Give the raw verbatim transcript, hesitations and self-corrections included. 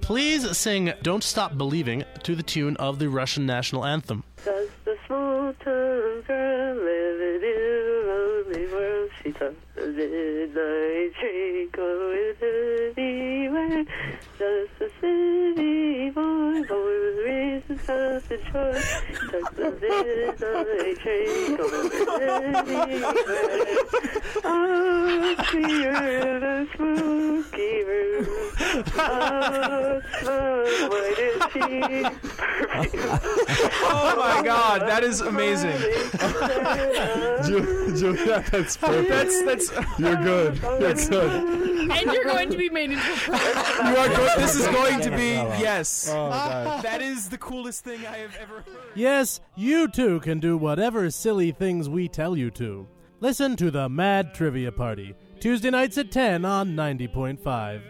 Please sing Don't Stop Believing to the tune of the Russian national anthem. Does the small town girl live in a lonely world? She does the midnight train going anywhere. Does the city boy born with reason, self and choice? Does the midnight train going anywhere? Oh, clear the smoky room. Oh, smoke, what is she? Oh my God, that is amazing. Julia, that's perfect. That's that's. You're good. That's good. And you're going to be made into a You are go- This is going to be yes. Oh, God. That is the coolest thing I have ever heard. Yes, you too can do whatever silly things we tell you to. Listen to the Mad Trivia Party, Tuesday nights at ten on ninety point five.